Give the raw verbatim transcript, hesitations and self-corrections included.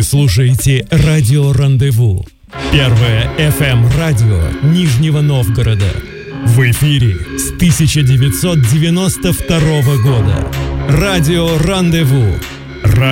Вы слушаете радио «Рандеву». Первое эф эм-радио Нижнего Новгорода. В эфире с тысяча девятьсот девяносто второго года. Радио «Рандеву».